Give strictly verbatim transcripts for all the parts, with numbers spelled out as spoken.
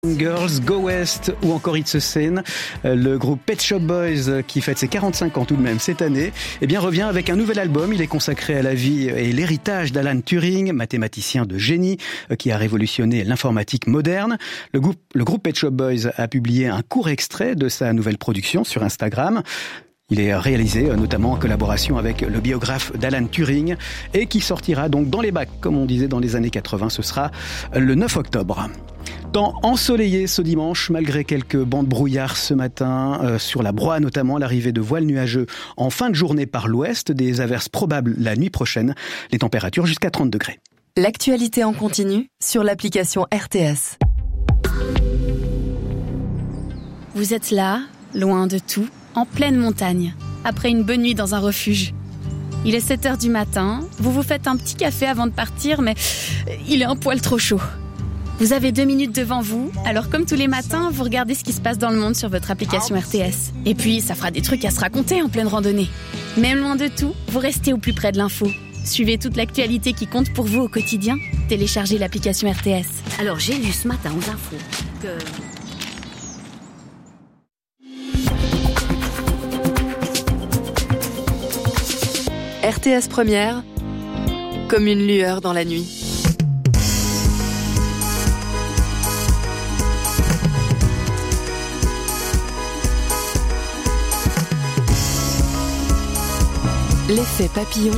Girls, Go West ou encore It's a Sin, le groupe Pet Shop Boys qui fête ses quarante-cinq ans tout de même cette année, eh bien revient avec un nouvel album. Il est consacré à la vie et l'héritage d'Alan Turing, mathématicien de génie qui a révolutionné l'informatique moderne. Le groupe, le groupe Pet Shop Boys a publié un court extrait de sa nouvelle production sur Instagram. Il est réalisé notamment en collaboration avec le biographe d'Alan Turing et qui sortira donc dans les bacs, comme on disait dans les années quatre-vingts. Ce sera le neuf octobre. Temps ensoleillé ce dimanche, malgré quelques bancs de brouillard ce matin, euh, sur la Broye notamment, l'arrivée de voiles nuageux en fin de journée par l'ouest, des averses probables la nuit prochaine, les températures jusqu'à trente degrés. L'actualité en continu sur l'application R T S. Vous êtes là, loin de tout, en pleine montagne, après une bonne nuit dans un refuge. Il est sept heures du matin, vous vous faites un petit café avant de partir, mais il est un poil trop chaud. Vous avez deux minutes devant vous, alors comme tous les matins, vous regardez ce qui se passe dans le monde sur votre application R T S. Et puis, ça fera des trucs à se raconter en pleine randonnée. Même loin de tout, vous restez au plus près de l'info. Suivez toute l'actualité qui compte pour vous au quotidien. Téléchargez l'application R T S. Alors, j'ai lu ce matin aux infos que... R T S Première, comme une lueur dans la nuit. L'effet papillon,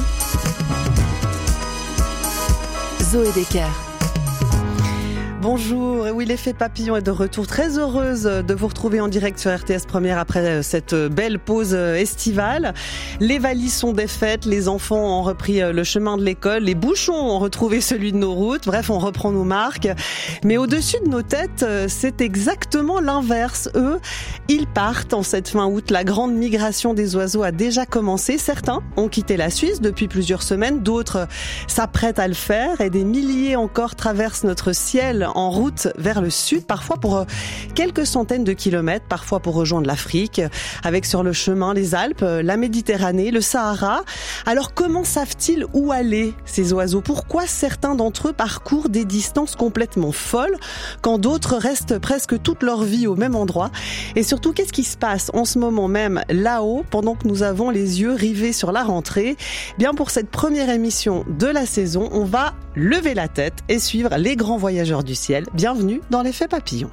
Zoé Decker. Bonjour, et oui, l'effet papillon est de retour. Très heureuse de vous retrouver en direct sur R T S Première après cette belle pause estivale. Les valises sont défaites, les enfants ont repris le chemin de l'école, les bouchons ont retrouvé celui de nos routes. Bref, on reprend nos marques. Mais au-dessus de nos têtes, c'est exactement l'inverse. Eux, ils partent en cette fin août. La grande migration des oiseaux a déjà commencé. Certains ont quitté la Suisse depuis plusieurs semaines, d'autres s'apprêtent à le faire et des milliers encore traversent notre ciel en route vers le sud, parfois pour quelques centaines de kilomètres, parfois pour rejoindre l'Afrique, avec sur le chemin les Alpes, la Méditerranée, le Sahara. Alors comment savent-ils où aller ces oiseaux ? Pourquoi certains d'entre eux parcourent des distances complètement folles quand d'autres restent presque toute leur vie au même endroit ? Et surtout, qu'est-ce qui se passe en ce moment même là-haut pendant que nous avons les yeux rivés sur la rentrée ? Bien, pour cette première émission de la saison, on va lever la tête et suivre les grands voyageurs du ciel. Bienvenue dans l'effet papillon.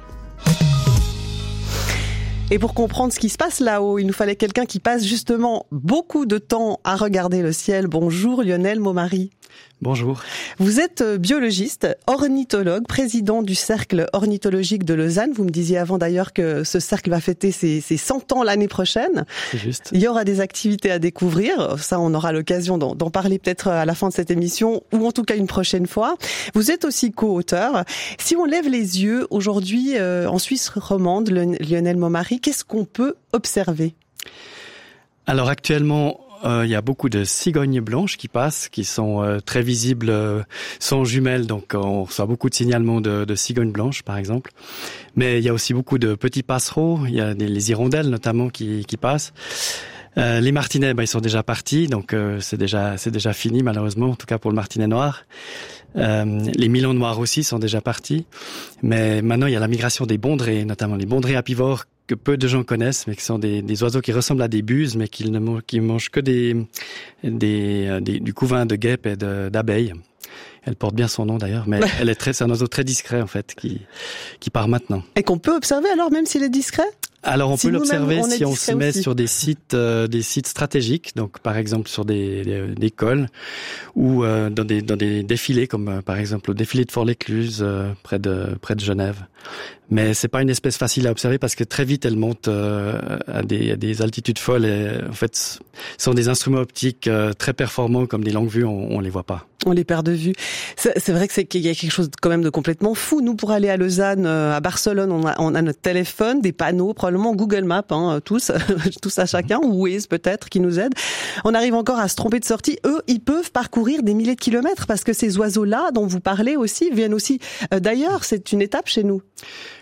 Et pour comprendre ce qui se passe là-haut, il nous fallait quelqu'un qui passe justement beaucoup de temps à regarder le ciel. Bonjour Lionel Maumary. Bonjour. Vous êtes biologiste, ornithologue, président du Cercle ornithologique de Lausanne. Vous me disiez avant d'ailleurs que ce cercle va fêter ses, ses cent ans l'année prochaine. C'est juste. Il y aura des activités à découvrir. Ça, on aura l'occasion d'en, d'en parler peut-être à la fin de cette émission ou en tout cas une prochaine fois. Vous êtes aussi co-auteur. Si on lève les yeux aujourd'hui euh, en Suisse romande, le, Lionel Maumary, qu'est-ce qu'on peut observer ? Alors actuellement, Euh, il y a beaucoup de cigognes blanches qui passent, qui sont euh, très visibles, euh, sont jumelles, donc on reçoit beaucoup de signalements de, de cigognes blanches, par exemple. Mais il y a aussi beaucoup de petits passereaux, il y a des, les hirondelles notamment qui, qui passent. Euh, les martinets, ben, ils sont déjà partis, donc euh, c'est déjà c'est déjà fini malheureusement, en tout cas pour le martinet noir. Euh, les milans noirs aussi sont déjà partis, mais maintenant il y a la migration des bondrées, notamment les bondrées apivores que peu de gens connaissent, mais qui sont des, des oiseaux qui ressemblent à des buses, mais qui ne mangent, qui mangent que des, des, des du couvain de guêpes et de, d'abeilles. Elle porte bien son nom d'ailleurs, mais elle est très, c'est un oiseau très discret en fait, qui qui part maintenant. Et qu'on peut observer alors même s'il est discret ? Alors on si peut l'observer on si on se met aussi. sur des sites euh, des sites stratégiques, donc par exemple sur des, des, des cols ou euh, dans des dans des défilés comme euh, par exemple le défilé de Fort-l'Écluse euh, près de près de Genève. Mais c'est pas une espèce facile à observer parce que très vite elle monte euh, à des à des altitudes folles et en fait ce sont des instruments optiques euh, très performants comme des longues vues, on, on les voit pas. On les perd de vue. C'est, c'est vrai que c'est qu'il y a quelque chose quand même de complètement fou. Nous, pour aller à Lausanne, à Barcelone, on a, on a notre téléphone, des panneaux, probablement Google Maps, hein, tous, tous à chacun, ou Waze peut-être, qui nous aide. On arrive encore à se tromper de sortie. Eux, ils peuvent parcourir des milliers de kilomètres parce que ces oiseaux-là, dont vous parlez aussi, viennent aussi d'ailleurs. C'est une étape chez nous.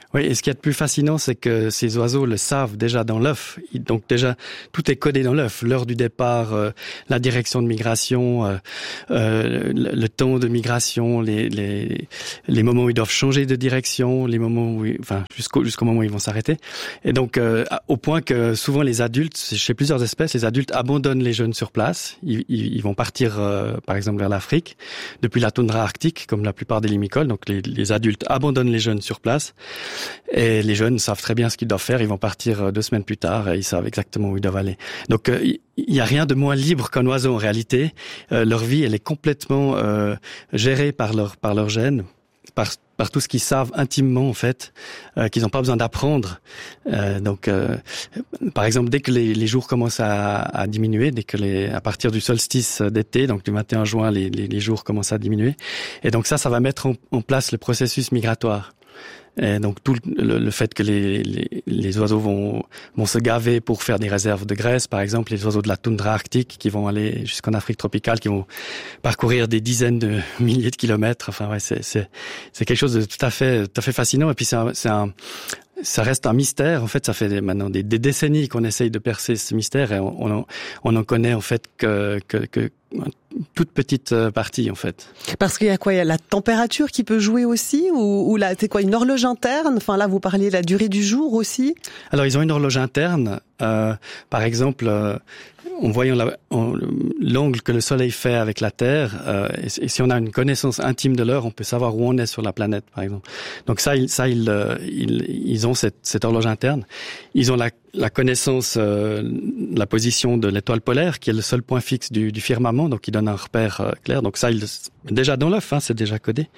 Oui, et ce qui est le plus fascinant, c'est que ces oiseaux le savent déjà dans l'œuf. Donc déjà, tout est codé dans l'œuf. L'heure du départ, euh, la direction de migration, euh, euh, le, le temps de migration, les, les, les moments où ils doivent changer de direction, les moments où, ils, enfin, jusqu'au, jusqu'au moment où ils vont s'arrêter. Et donc, euh, au point que souvent les adultes, chez plusieurs espèces, les adultes abandonnent les jeunes sur place. Ils, ils, ils vont partir, euh, par exemple, vers l'Afrique, depuis la toundra arctique, comme la plupart des limicoles. Donc les, les adultes abandonnent les jeunes sur place. Et les jeunes savent très bien ce qu'ils doivent faire. Ils vont partir deux semaines plus tard et ils savent exactement où ils doivent aller. Donc, euh, il y a rien de moins libre qu'un oiseau en réalité. Euh, leur vie, elle est complètement euh, gérée par leur par leur gènes, par par tout ce qu'ils savent intimement en fait, euh, qu'ils n'ont pas besoin d'apprendre. Euh, donc, euh, par exemple, dès que les, les jours commencent à, à diminuer, dès que les à partir du solstice d'été, donc du vingt et un juin, les, les, les jours commencent à diminuer. Et donc ça, ça va mettre en, en place le processus migratoire. Et donc tout le, le fait que les, les, les oiseaux vont, vont se gaver pour faire des réserves de graisse, par exemple les oiseaux de la toundra arctique qui vont aller jusqu'en Afrique tropicale, qui vont parcourir des dizaines de milliers de kilomètres. Enfin ouais, c'est c'est c'est quelque chose de tout à fait tout à fait fascinant. Et puis c'est un, c'est un ça reste un mystère. En fait, ça fait maintenant des, des décennies qu'on essaye de percer ce mystère et on, on, on en connaît en fait que, que, que toute petite partie en fait. Parce qu'il y a quoi? Il y a la température qui peut jouer aussi, ou, ou là, c'est quoi, une horloge interne? Enfin là, vous parliez de la durée du jour aussi. Alors ils ont une horloge interne. Euh, par exemple, euh, en voyant la, en, l'angle que le Soleil fait avec la Terre, euh, et, et si on a une connaissance intime de l'heure, on peut savoir où on est sur la planète, par exemple. Donc ça, ils, ça, ils, ils, ils ont cette, cette horloge interne. Ils ont la, la connaissance euh, de la position de l'étoile polaire, qui est le seul point fixe du, du firmament, donc qui donne un repère euh, clair. Donc ça, ils, déjà dans l'œuf, hein, c'est déjà codé.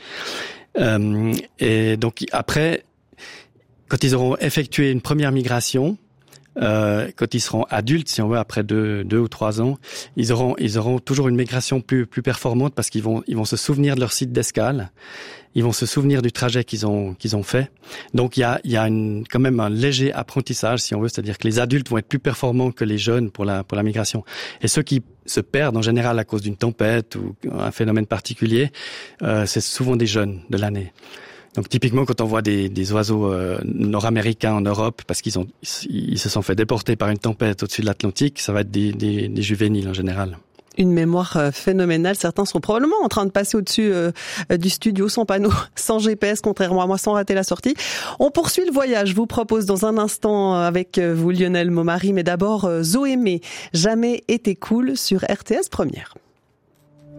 Euh, et donc après, quand ils auront effectué une première migration, Euh, quand ils seront adultes, si on veut, après deux, deux ou trois ans, ils auront, ils auront toujours une migration plus, plus performante parce qu'ils vont, ils vont se souvenir de leur site d'escale. Ils vont se souvenir du trajet qu'ils ont, qu'ils ont fait. Donc, il y a, il y a une, quand même un léger apprentissage, si on veut, c'est-à-dire que les adultes vont être plus performants que les jeunes pour la, pour la migration. Et ceux qui se perdent, en général, à cause d'une tempête ou un phénomène particulier, euh, c'est souvent des jeunes de l'année. Donc typiquement quand on voit des, des oiseaux euh, nord-américains en Europe parce qu'ils ont ils se sont fait déporter par une tempête au-dessus de l'Atlantique, ça va être des, des, des juvéniles en général. Une mémoire phénoménale. Certains sont probablement en train de passer au-dessus euh, du studio sans panneau, sans G P S, contrairement à moi, sans rater la sortie. On poursuit le voyage. Je vous propose dans un instant avec vous Lionel Momary, mais d'abord Zoémé, Jamais été cool sur R T S Première.